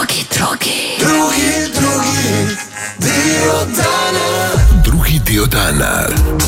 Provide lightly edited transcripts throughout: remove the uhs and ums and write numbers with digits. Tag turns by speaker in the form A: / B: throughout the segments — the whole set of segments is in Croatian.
A: Drugi dio dana.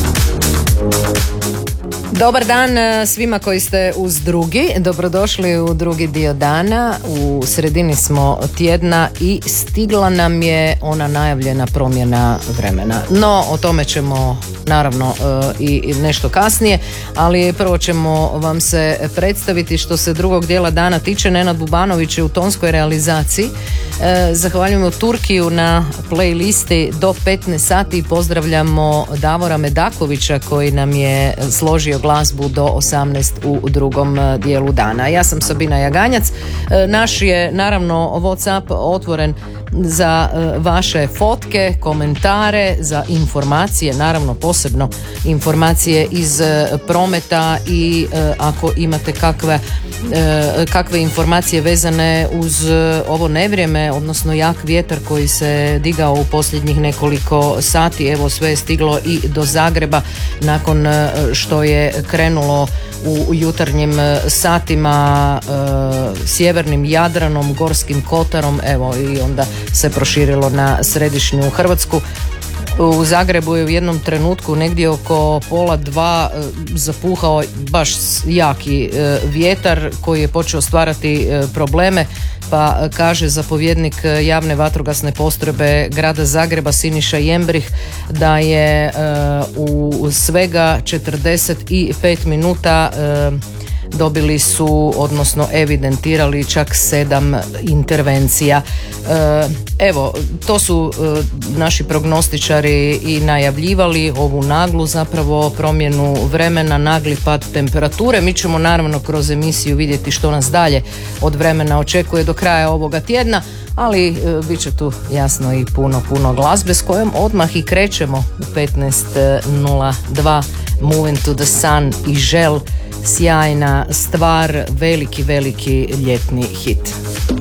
B: Dobar dan svima koji ste uz drugi. Dobrodošli u drugi dio dana. U sredini smo tjedna i stigla nam je ona najavljena promjena vremena. No, o tome ćemo naravno i nešto kasnije, ali prvo ćemo vam se predstaviti što se drugog dijela dana tiče. Nenad Bubanović je u tonskoj realizaciji. Zahvaljujemo Turkiju na playlisti do 15 sati i pozdravljamo Davora Medakovića koji nam je složio glazbu do 18 u drugom dijelu dana. Ja sam Sabina Jaganjac. Naš je naravno WhatsApp otvoren za vaše fotke, komentare, za informacije, naravno posebno informacije iz prometa i ako imate kakve informacije vezane uz ovo nevrijeme, odnosno jak vjetar koji se digao u posljednjih nekoliko sati. Evo, sve je stiglo i do Zagreba nakon što je krenulo u jutarnjim satima sjevernim Jadranom, Gorskim kotarom, evo i onda se proširilo na središnju Hrvatsku. U Zagrebu je u jednom trenutku negdje oko 1:30 zapuhao baš jaki vjetar koji je počeo stvarati probleme, pa kaže zapovjednik javne vatrogasne postrojbe grada Zagreba Siniša Jembrih da je u svega 45 minuta dobili su, odnosno evidentirali čak 7 intervencija. Evo, to su naši prognostičari i najavljivali, ovu naglu zapravo promjenu vremena, nagli pad temperature. Mi ćemo naravno kroz emisiju vidjeti što nas dalje od vremena očekuje do kraja ovoga tjedna, ali bit će tu jasno i puno glazbe s kojom odmah i krećemo u 15:02. Moving to the Sun i Žel, sjajna stvar, veliki ljetni hit.